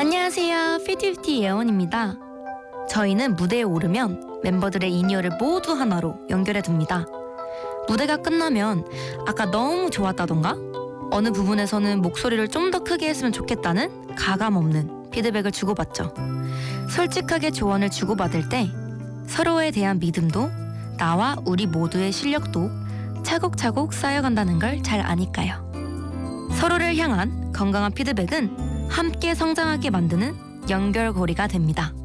안녕하세요. 피티피티 예원입니다. 저희는 무대에 오르면 멤버들의 이니어를 모두 하나로 연결해둡니다. 무대가 끝나면 아까 너무 좋았다던가 어느 부분에서는 목소리를 좀 더 크게 했으면 좋겠다는 가감없는 피드백을 주고받죠. 솔직하게 조언을 주고받을 때 서로에 대한 믿음도 나와 우리 모두의 실력도 차곡차곡 쌓여간다는 걸 잘 아니까요. 서로를 향한 건강한 피드백은 함께 성장하게 만드는 연결고리가 됩니다.